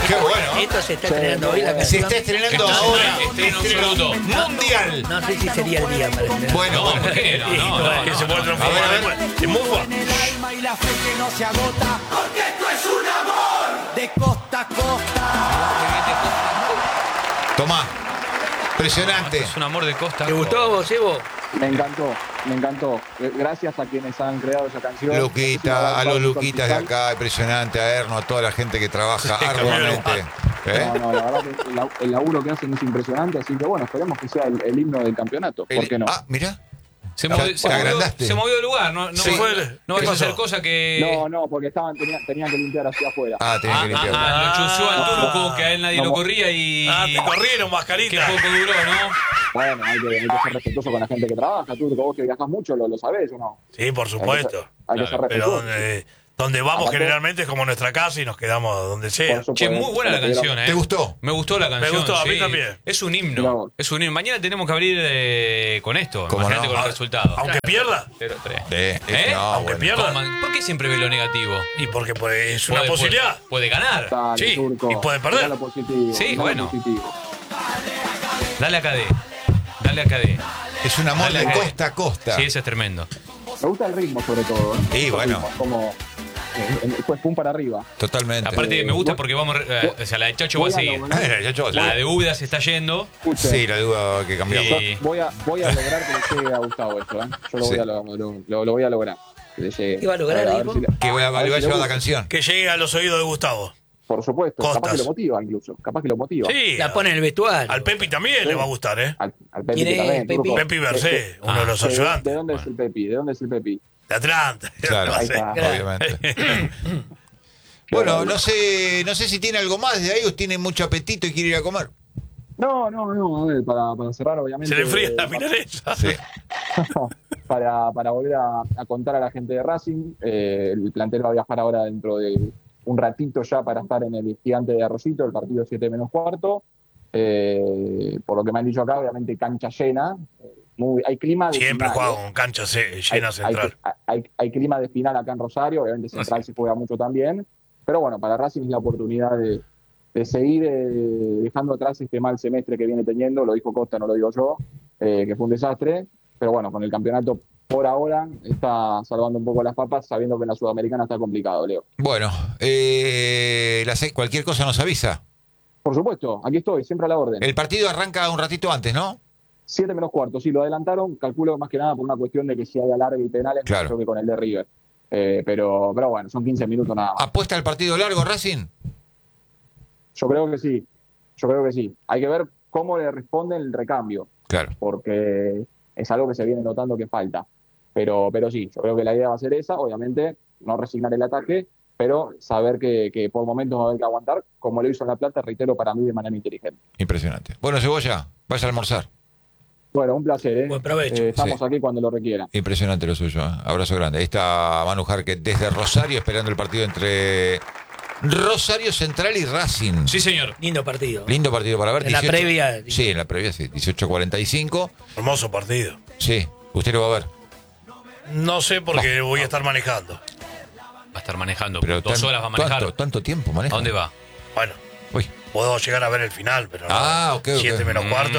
Qué bueno. Esto se está estrenando hoy, la Se canción. está estrenando Esto es ahora. estreno absoluto. Mundial. No sé si sería el día para estrenar. Bueno, No, ¿por qué? No. Que se puede transformar A ver. en mufa. En el alma y la fe que no se agota, porque esto es un amor de costa a costa. tomá. Impresionante. Es un amor de costa. ¿Te gustó a vos, Evo? Me encantó, me encantó. Gracias a quienes han creado esa canción. Luquita, a los Luquitas de acá, impresionante, a Erno, a toda la gente que trabaja arduamente. ¿Eh? No, la verdad que el laburo que hacen es impresionante, así que bueno, esperemos que sea el himno del campeonato. ¿Por qué no? Ah, mirá. Se Te agrandaste. movió de lugar, no Sí. no ¿Qué vas a hacer pasó? cosa que... No, porque tenían que limpiar hacia afuera. Ah, tenés que limpiar. lo chuzó al turco, que a él nadie No, lo corría y... Te corrieron, Qué mascarita. poco duró, ¿no? Bueno, hay que ser respetuoso con la gente que trabaja. Tú, vos que viajas mucho, lo sabés o no. Sí, por supuesto. Hay que ser Pero respetuoso. donde vamos Aparte- generalmente es como nuestra casa y nos quedamos donde sea. Por Che, supuesto. muy buena la canción, ¿eh? ¿Te gustó? Me gustó la canción. Me gustó, a mí sí. también. Es un Mirá himno. vos. Es un himno. Mañana tenemos que abrir con esto. ¿Cómo Imagínate no? con el resultado. Aunque pierda. 0-3. No, Aunque bueno. pierda. ¿Por qué siempre ve lo negativo? Y porque es una Puede- posibilidad. Puede ganar. Dale, Sí, Turco. y puede perder. Mirá lo positivo, Sí, mirá lo bueno. positivo. Dale a KD. Dale a KD. Es un amor Dale, de dale. costa a costa. Sí, eso es tremendo. Me gusta el ritmo sobre todo. Sí, bueno. Como pues pum para arriba. Totalmente. Aparte, me gusta porque vamos. O sea, la de Chacho va a voy a seguir. lograr- Ya, yo- La de Uda se está yendo. Escuche, Sí, la duda que cambiamos. Sí. voy a lograr que le llegue a Gustavo esto, ¿eh? Yo lo, Sí. lo voy a lograr. Que le llegue. ¿Qué va a lograr, ver dijo? si le- Que le va a ver si le llevar la gusta. canción. Que llegue a los oídos de Gustavo. Por supuesto. Costas. Capaz que lo motiva incluso. Capaz que lo motiva. Sí. La pone en el vestuario. Al Pepi también le va a gustar, ¿eh? Al Pepi ¿Quién es también. Pepi? Turco. Pepi Bercé, uno de los ¿De ayudantes. dónde es el Pepi? ¿De dónde es el Pepi? De Atlanta. Claro, Ahí está. obviamente. Bueno, no sé si tiene algo más de ahí o tiene mucho apetito y quiere ir a comer. No, a ver, para cerrar, obviamente. Se le enfría la milanesa. Sí. para volver a contar a la gente de Racing, el plantel va a viajar ahora dentro de un ratito ya para estar en el Gigante de Arrocito, el partido 7 menos cuarto. Por lo que me han dicho acá, obviamente cancha llena. Hay clima de Siempre final, juega con cancha llena central. Hay clima de final acá en Rosario, obviamente Central se juega mucho también. Pero bueno, para Racing es la oportunidad de seguir dejando atrás este mal semestre que viene teniendo, lo dijo Costa, no lo digo yo, que fue un desastre, pero bueno, con el campeonato por ahora está salvando un poco las papas, sabiendo que en la Sudamericana está complicado, Leo. Bueno, cualquier cosa nos avisa. Por supuesto, aquí estoy, siempre a la orden. El partido arranca un ratito antes, ¿no? 7 menos cuarto, sí, lo adelantaron, calculo más que nada por una cuestión de que si hay alargue y penales, Claro. creo que con el de River. Pero bueno, son 15 minutos nada más. ¿Apuesta al partido largo, Racing? Yo creo que sí. Hay que ver cómo le responde el recambio, Claro. porque es algo que se viene notando que falta. Pero sí, yo creo que la idea va a ser esa, obviamente, no resignar el ataque, pero saber que por momentos va a haber que aguantar, como lo hizo en La Plata, reitero, para mí de manera inteligente. Impresionante. Bueno, Cebolla, vaya a almorzar. Bueno, un placer, ¿eh? Buen provecho. Estamos Sí. aquí cuando lo requieran. Impresionante lo suyo. Abrazo grande. Ahí está Manu Jarque desde Rosario esperando el partido entre Rosario Central y Racing. Sí, señor. Lindo partido. Lindo partido para ver. En la previa. Sí, en la previa, sí. 18:45. Hermoso partido. Sí, usted lo va a ver. No sé porque voy a estar manejando. Va a estar manejando. Pero 2 horas va a manejar. Tanto tiempo maneja. ¿A dónde va? Bueno, Uy. puedo llegar a ver el final, pero no. Ah, ok. 7 menos cuarto.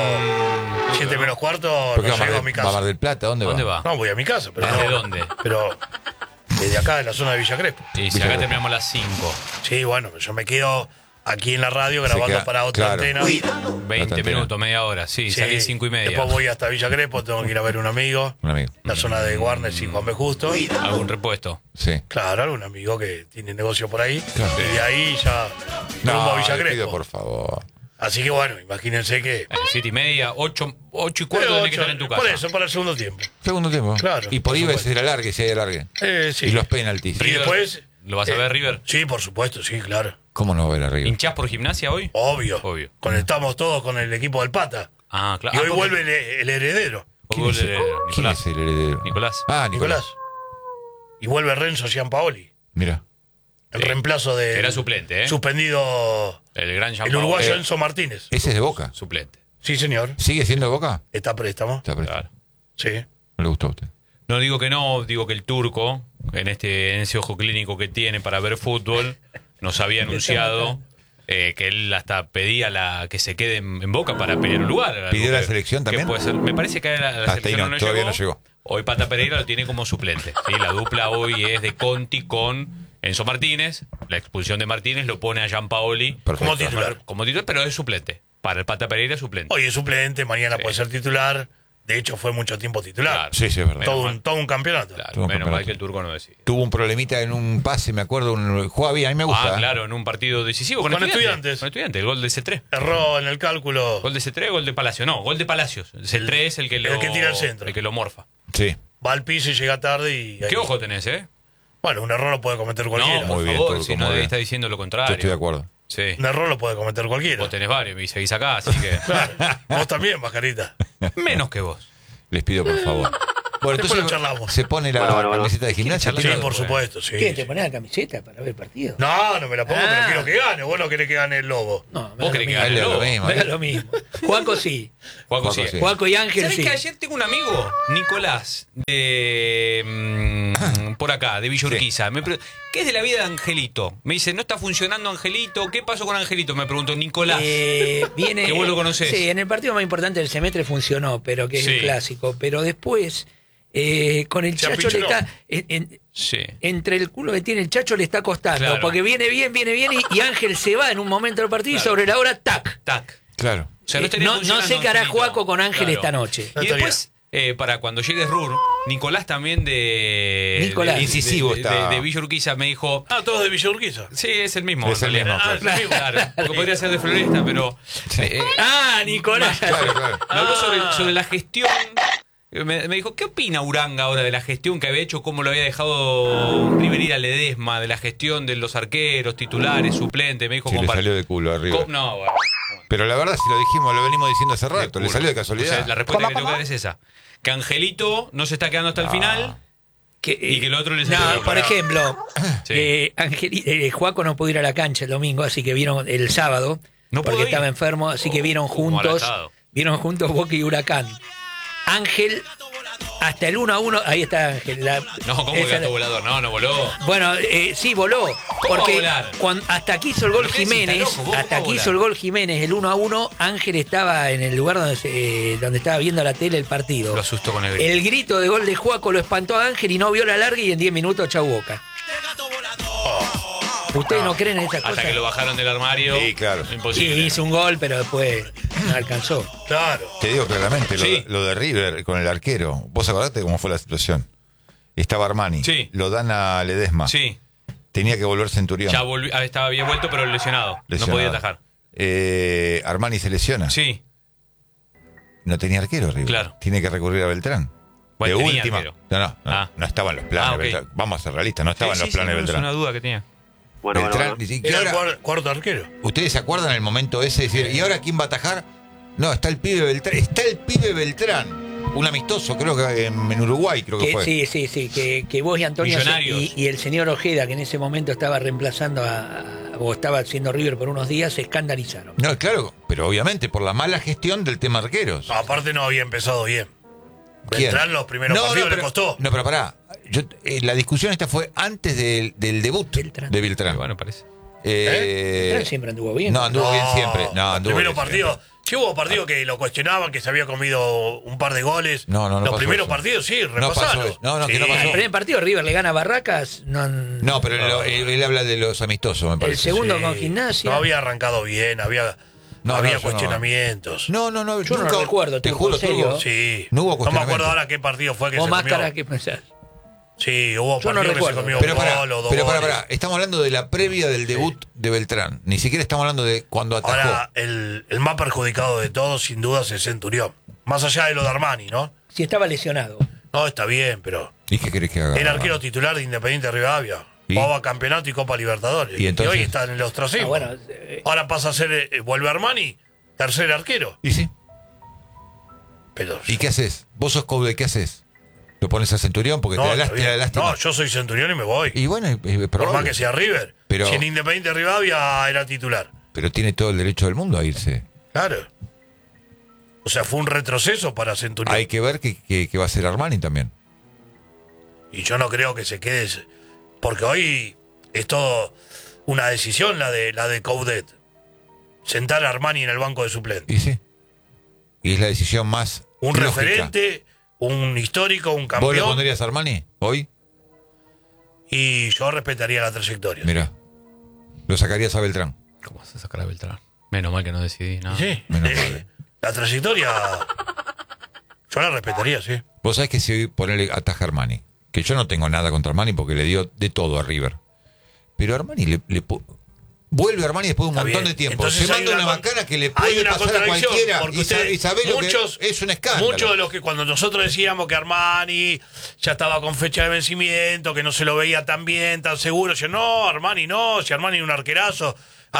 7 menos cuarto, ¿Por no qué va llego a mi a Mar casa. del Plata? ¿Dónde, ¿A dónde va? va? No, voy a mi casa, pero ¿Desde no. dónde? Pero desde acá, de la zona de Villa Crespo. Y si acá terminamos a las 5. Sí, bueno, yo me quedo aquí en la radio grabando queda- para otra claro. antena. 20 antena. minutos, media hora. Sí, Sí, salí 5:30. Después voy hasta Villa Crespo, tengo que ir a ver un amigo. Un amigo. La zona de Warner y Juan B. Justo. ¿Algún repuesto? Sí. Claro, algún amigo que tiene negocio por ahí. Claro. Y de ahí ya rumbo a Villa le pido, Crespo. por favor. Así que bueno, imagínense que. 7:30, 8:15 tenés que estar en tu casa. Por eso, para el segundo tiempo. Segundo tiempo. Claro, Y por por ahí supuesto. el alargue, si hay alargue. Sí. Y los penaltis. Y después. ¿Lo vas a ver, River? Sí, por supuesto, sí, claro. ¿Cómo no va a ver arriba? ¿Hinchás por Gimnasia hoy? Obvio. Obvio. Conectamos todos con el equipo del Pata. Ah, claro. Y hoy porque- vuelve el heredero, hoy vuelve ¿Quién Nicolás. es el heredero? Nicolás. Ah, Nicolás. Nicolás. Y vuelve Renzo Giampaoli. Mira. El Sí. reemplazo de. Era suplente, ¿eh? Suspendido. El gran El Gianpaolo. uruguayo Enzo Martínez. Ese es de Boca. Suplente. Sí, señor. ¿Sigue siendo de Boca? Está a préstamo. Está presto. Claro. Sí. No le gustó a usted. No digo que no, digo que el turco, en ese ojo clínico que tiene para ver fútbol, nos había anunciado que él hasta pedía que se quede en Boca para pelear un lugar. ¿Pidió la Que- selección que también? puede ser. Me parece que a la Hasta ahí selección no, todavía no llegó. Hoy Pata Pereira lo tiene como suplente. ¿Sí? La dupla hoy es de Conti con Enzo Martínez. La expulsión de Martínez lo pone a Gianpaoli Perfecto. Como titular. como titular, pero es suplente. Para el Pata Pereira es suplente. Hoy es suplente, mañana Sí. puede ser titular. De hecho, fue mucho tiempo titular. Claro. Sí, sí, es verdad. Todo un campeonato. Claro, Tuvo un menos mal campeonato. que el turco no decide. Tuvo un problemita en un pase, me acuerdo, jugaba bien, a mí me gusta. Ah, claro, en un partido decisivo con, Con Estudiantes. Con Estudiantes, el gol de C3. Erró en el cálculo. Gol de C3, gol de Palacio. No, gol de Palacios. C3 es el que lo que tira al centro. El que lo morfa. Sí. Va al piso y llega tarde y... ¿Qué ojo tenés, eh? Bueno, un error lo puede cometer cualquiera. No, Muy por bien, favor, Turco, si muy no bien. debes estar diciendo lo Yo contrario. estoy de acuerdo. Sí. Un error lo puede cometer cualquiera. Vos tenés varios y seguís acá, así que. Claro. Vos también, Mascarita. Menos que vos. Les pido por favor. Bueno, Después entonces lo charlamos. se pone la camiseta de gimnasia. charlar? Sí, ¿tiene- por supuesto, sí. ¿Qué? ¿Te ponés la camiseta para ver el partido? No, no me la pongo, Ah. pero quiero que gane. Vos no querés que gane el Lobo. No, Vos querés que A él gane le da el lo Lobo. mismo, Me da ¿eh? lo mismo. Juaco sí. Juaco Juaco sí. sí. Juaco y Ángel ¿Sabés sí. que ayer tengo un amigo, Nicolás, de por acá, de Villa Urquiza? ¿Qué es de la vida de Angelito? Me dice, ¿no está funcionando Angelito? ¿Qué pasó con Angelito? Me preguntó Nicolás. Viene, Que vos lo conocés. Sí, en el partido más importante del semestre funcionó, pero que es Sí. el clásico. Pero después, con el Se Chacho le apicholó. está... Sí. entre el culo que tiene el Chacho le está costando, Claro. porque viene bien y Ángel se va en un momento del partido Claro. y sobre la hora, ¡tac! Tac. Claro. O sea, no, estaría No funcionando sé qué hará Angelito. Juaco con Ángel esta noche. No Y estaría. después, para cuando llegue Rur, Nicolás también de... Nicolás. Incisivo está. De Villa Urquiza me dijo... Ah, todos de Villa Urquiza. Sí, es el mismo. Es el en realidad. mismo, Ah, es el mismo, claro. Porque podría ser de Floresta, pero... ¡Ah, Nicolás! Claro, claro. Me habló sobre la gestión. Me dijo, ¿qué opina Uranga ahora de la gestión que había hecho? ¿Cómo lo había dejado River a Ledesma? De la gestión de los arqueros, titulares, suplentes. Me dijo, Sí, le compar- salió de culo arriba. No, bueno. Pero la verdad, si lo dijimos, lo venimos diciendo hace rato, le salió de O casualidad. sea, la respuesta que tengo que dar es esa. Que Angelito no se está quedando hasta el final. Y que el otro le salió No, de por culo. ejemplo, Sí. Juaco no pudo ir a la cancha el domingo, así que vieron el sábado, No pudo porque ir. estaba enfermo, así que vieron Como juntos alazado. Boca y Huracán. Ángel, hasta el 1-1, ahí está Ángel. No, ¿cómo esa- el gato volador? No, no voló. Bueno, sí, voló. Porque volar? hasta que hizo el gol ¿Pero qué decís, Jiménez, está loco? ¿Cómo hasta va a que hizo volar? el gol Jiménez, el 1-1, Ángel estaba en el lugar donde estaba viendo la tele el partido. Lo asustó con el grito. El grito de gol de Juaco lo espantó a Ángel y no vio la larga y en 10 minutos chau Boca. ¿Ustedes no creen en esas Hasta cosas? que lo bajaron del armario. Sí, claro. Sí, Imposible. hizo un gol, pero después no alcanzó. Claro. Te digo claramente, Sí. lo de River con el arquero. ¿Vos acordaste cómo fue la situación? Estaba Armani. Sí. Lo dan a Ledesma. Sí, Tenía que volver Centurión. ya estaba bien vuelto, pero lesionado. Lesionado. No podía atajar. Armani se lesiona. Sí, No tenía arquero River. Claro. Tiene que recurrir a Beltrán. Bueno, de tenía última. arquero. No, Ah. no estaban los planes. Ah, ok. Beltrán. Vamos a ser realistas, no estaban Sí, los sí, planes sí, de Es Beltrán. una duda que tenía. Beltrán, ¿y qué Era el hora- cuarto arquero. ¿Ustedes se acuerdan el momento ese de decir, ¿y ahora quién va a atajar? No, está el pibe Beltrán. Está el pibe Beltrán. Un amistoso, creo que en Uruguay, creo que fue. Sí, que vos y Antonio Millonarios. y el señor Ojeda, que en ese momento estaba reemplazando o estaba haciendo River por unos días, se escandalizaron. No, claro, pero obviamente por la mala gestión del tema arqueros. No, aparte no había empezado bien. ¿Quién? Beltrán los primeros partidos le costó. No, pero pará. La discusión esta fue antes del debut Beltrán. de Beltrán. Bueno, parece. Beltrán siempre anduvo bien. No, anduvo bien siempre. No, los anduvo primeros bien partidos. Sí hubo partidos que lo cuestionaban, que se había comido un par de goles. No Los pasó primeros eso. partidos sí, No pasó repasaron. eso. No, que no Sí. pasó. El primer partido River le gana a Barracas. No, pero él habla de los amistosos, me El parece. segundo Sí. con Gimnasia. No había arrancado bien, había No, había yo no. cuestionamientos. No, Yo no nunca- recuerdo, Te Turco, juro, ¿en serio? Turco. Sí. No hubo No me cuestionamiento. acuerdo ahora qué partido fue que O se máscara, comió. ¿qué pensás? Sí, hubo Yo no partidos que se recuerdo. comió Pero un gol o dos goles. pará. Estamos hablando de la previa del debut de Beltrán. Ni siquiera estamos hablando de cuando atajó. Ahora, el más perjudicado de todos, sin dudas, es Centurión. Más allá de lo de Armani, ¿no? Si estaba lesionado. No, está bien, pero ¿Y qué querés que haga? era arquero titular de Independiente Rivadavia. ¿Y? Jugaba campeonato y Copa Libertadores. ¿Y entonces? hoy está en el ostracismo. Ah, bueno, Ahora pasa a ser, vuelve Armani, tercer arquero. ¿Y sí? Pero, ¿Y qué haces? Vos sos Coude, ¿qué haces? ¿Lo pones a Centurión porque te está da bien. lástima? No, yo soy Centurión y me voy. Y bueno, es Por probable. más que sea River. Pero- Si en Independiente Rivadavia era titular. Pero tiene todo el derecho del mundo a irse. Claro. O sea, fue un retroceso para Centurión. Hay que ver qué va a hacer Armani también. Y yo no creo que se quede. Porque hoy es todo una decisión la de Coudet. sentar a Armani en el banco de suplentes. Y sí. Y es la decisión más Un lógica. referente, un histórico, un ¿Vos campeón. lo pondrías a Armani hoy? Y yo respetaría la trayectoria. Mira, lo sacarías a Beltrán. ¿Cómo vas a sacar a Beltrán? Menos mal que no decidí nada. Sí, Menos mal. la trayectoria yo la respetaría, sí. Vos sabés que si hoy ponerle ataja a Armani, que yo no tengo nada contra Armani porque le dio de todo a River. Pero Armani vuelve Armani después de un Está montón bien. de tiempo. Entonces Se hay manda una una con- bacana que le hay puede una pasar a contradicción, cualquiera. porque Y usted- sabés lo muchos- que es un escándalo. Muchos de los que cuando nosotros decíamos que Armani ya estaba con fecha de vencimiento, que no se lo veía tan bien, tan seguro, yo no, Armani no, si Armani es un arquerazo,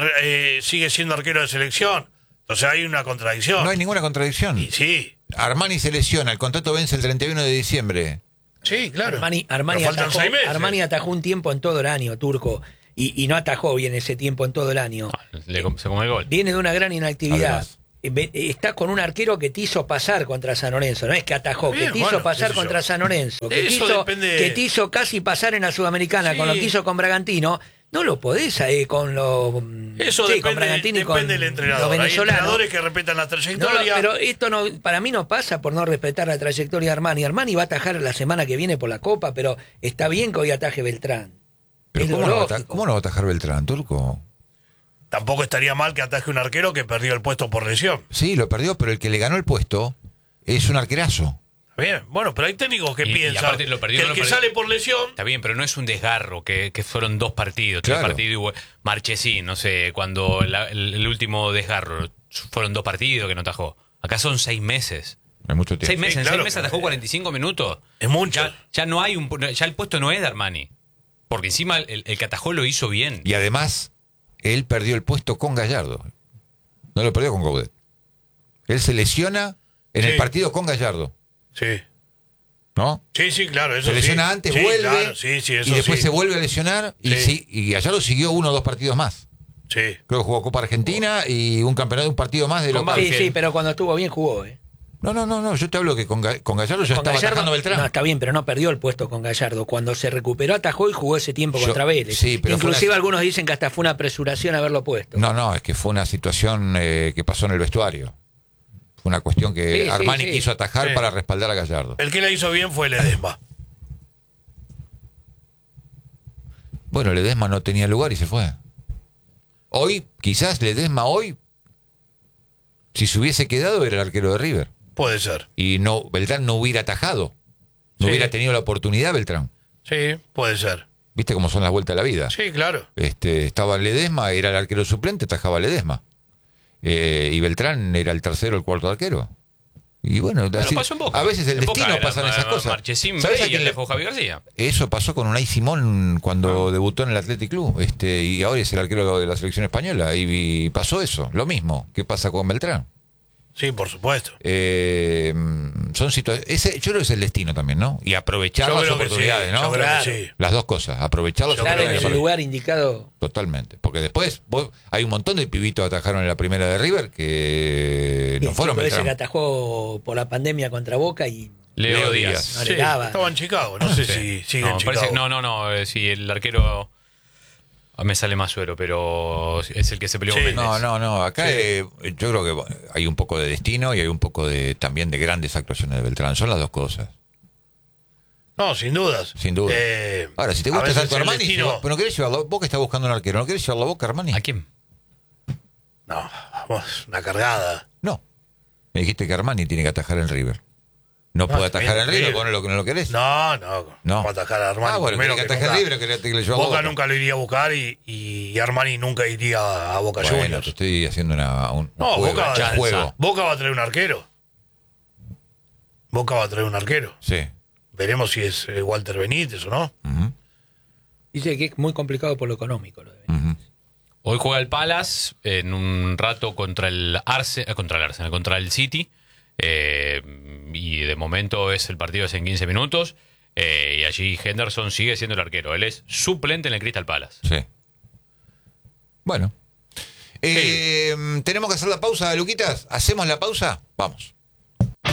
sigue siendo arquero de selección. Entonces hay una contradicción. No hay ninguna contradicción. Y sí, Armani se lesiona, el contrato vence el 31 de diciembre. sí, claro. Armani Pero faltan 6 meses. Armani atajó un tiempo en todo el año, Turco, y no atajó bien ese tiempo en todo el año. Se come el gol. Viene de una gran inactividad. Además. Está con un arquero que te hizo pasar contra San Lorenzo, no es que atajó, Bien, que te hizo bueno, pasar qué sé yo. contra San Lorenzo, Eso depende- que te hizo casi pasar en la Sudamericana Sí. con lo que hizo con Bragantino. No lo podés con los Eso sí, depende, con Bragantino y con depende del entrenador. los Hay venezolanos. entrenadores que respetan la No, trayectoria. pero esto no, para mí no pasa por no respetar la trayectoria de Armani. Armani va a atajar la semana que viene por la Copa, pero está bien que hoy ataje Beltrán. Pero Es ¿cómo lo no, lógico. ¿cómo no va a atajar Beltrán, Turco? Tampoco estaría mal que ataje un arquero que perdió el puesto por lesión. Sí, lo perdió, pero el que le ganó el puesto es un arquerazo. Bien, bueno, pero hay técnicos que Y piensan aparte lo perdió, que no el lo que perdió. sale por lesión. Está bien, pero no es un desgarro, que fueron 2 partidos, 3 Claro. partidos. Marchesín, no sé, cuando el último desgarro fueron 2 partidos que no atajó. Acá son 6 meses. Hay mucho tiempo. 6 meses, Sí, en claro. 6 meses atajó 45 minutos. Es mucho. Ya no hay ya el puesto no es de Armani. Porque encima el que atajó lo hizo bien. Y además, él perdió el puesto con Gallardo. No lo perdió con Gaudet. Él se lesiona en Sí. el partido con Gallardo, Sí. ¿no? Sí, sí, claro. Eso Se lesiona sí. antes, Sí, vuelve, claro, sí, sí, eso y después sí. se vuelve a lesionar, Sí. y Gallardo siguió 1 o 2 partidos más. Sí. Creo que jugó Copa Argentina y un campeonato, un partido más de Con local. Sí, Banfield. sí, pero cuando estuvo bien jugó. No, yo te hablo que con Gallardo ya Con estaba Gallardo- atajando Beltrán. No, está bien, pero no perdió el puesto con Gallardo. Cuando se recuperó, atajó y jugó ese tiempo Yo- contra Vélez. sí, pero fue Inclusive una- algunos dicen que hasta fue una apresuración haberlo puesto. No, es que fue una situación que pasó en el vestuario. Fue una cuestión que Sí, sí, Armani sí. quiso atajar Sí. para respaldar a Gallardo. El que la hizo bien fue Ledesma. Bueno, Ledesma no tenía lugar y se fue. Hoy, quizás Ledesma hoy, si se hubiese quedado, era el arquero de River. Puede ser. Y no, Beltrán no hubiera atajado. No Sí. hubiera tenido la oportunidad Beltrán. Sí, puede ser. ¿Viste cómo son las vueltas de la vida? Sí, claro. Estaba Ledesma, era el arquero suplente, atajaba Ledesma. Y Beltrán era el tercero o el cuarto arquero. Y bueno, así- pasó en Boca. a veces el En Boca destino era pasan esas cosas. Marchesín ¿Sabés B a y quién el le- dejó Javi García. Eso pasó con Unai Simón cuando debutó en el Athletic Club, y ahora es el arquero de la selección española, y pasó eso, lo mismo que pasa con Beltrán. Sí, por supuesto. Son situaciones, yo creo que es el destino también, ¿no? Y aprovechar Yo las creo que oportunidades, sí, ¿no? yo creo que Claro. sí. Las dos cosas, aprovechar las Yo Estar creo en que el oportunidades. lugar indicado. Totalmente, porque después hay un montón de pibitos que atajaron en la primera de River que Y no el fueron chico ese que Beltrán. atajó por la pandemia contra Boca y Leo Díaz. Díaz. no Sí, le daba. estaba en Chicago. No sé si sigue No, en Chicago. parece, no, sí, el arquero me sale más suero, pero es el que se peleó Sí. con Méndez. No, acá Sí. yo creo que hay un poco de destino y hay un poco también de grandes actuaciones de Beltrán, son las dos cosas, No, sin dudas. sin duda. Ahora, si te a gusta veces tanto el Armani, destino- pero no querés llevarlo, vos que estás buscando un arquero, ¿no querés llevarlo a Boca, Armani? ¿A quién? No, vamos, una cargada. No, me dijiste que Armani tiene que atajar en River. No puede está atajar bien, en River, River. vos no lo querés. No. No. Vamos a atacar a Armani. Bueno, primero querés que ataje en nunca. River, querés que le lleve a Boca Boca. nunca lo iría a buscar y Armani nunca iría a Boca Bueno, Juniors. te estoy haciendo un No, juego, Boca, un juego. Boca va a traer un arquero. Boca va a traer un arquero. Sí. Veremos si es Walter Benítez o no. Ujú, dice que es muy complicado por lo económico. Lo de ujú. Hoy juega el Palace en un rato contra el Arsenal, contra el City. Y de momento es el partido es en 15 minutos. Y allí Henderson sigue siendo el arquero. Él es suplente en el Crystal Palace. Sí. Bueno. Tenemos que hacer la pausa, Luquitas. ¿Hacemos la pausa? Vamos.